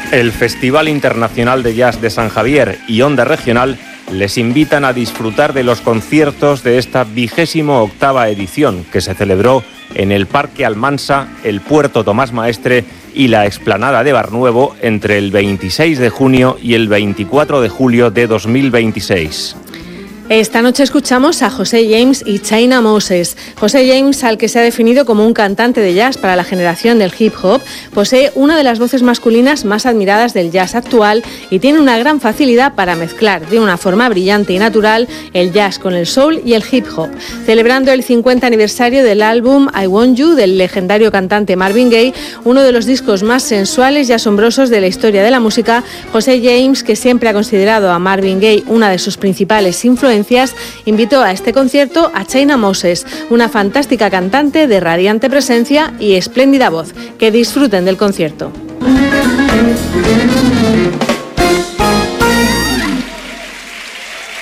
El Festival Internacional de Jazz de San Javier y Onda Regional les invitan a disfrutar de los conciertos de esta 28ª edición que se celebró en el Parque Almansa, el Puerto Tomás Maestre y la Explanada de Barnuevo entre el 26 de junio y el 24 de julio de 2026. Esta noche escuchamos a José James y China Moses. José James, al que se ha definido como un cantante de jazz para la generación del hip hop, posee una de las voces masculinas más admiradas del jazz actual y tiene una gran facilidad para mezclar de una forma brillante y natural el jazz con el soul y el hip hop. Celebrando el 50 aniversario del álbum I Want You del legendario cantante Marvin Gaye, uno de los discos más sensuales y asombrosos de la historia de la música, José James, que siempre ha considerado a Marvin Gaye una de sus principales influencias, invitó a este concierto a China Moses, una fantástica cantante de radiante presencia y espléndida voz. Que disfruten del concierto.